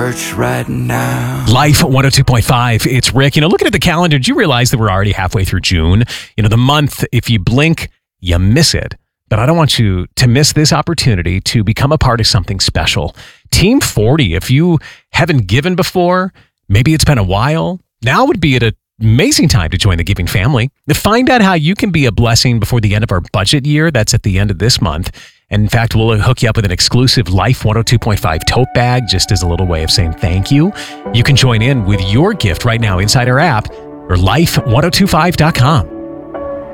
right now. Life 102.5. It's Rick. Looking at the calendar, did you realize that we're already halfway through June? The month, if you blink, you miss it. But I don't want you to miss this opportunity to become a part of something special. Team 40, if you haven't given before, maybe it's been a while, now would be an amazing time to join the giving family. To find out how you can be a blessing before the end of our budget year, that's at the end of this month. And in fact, we'll hook you up with an exclusive Life 102.5 tote bag, just as a little way of saying thank you. You can join in with your gift right now inside our app or life1025.com.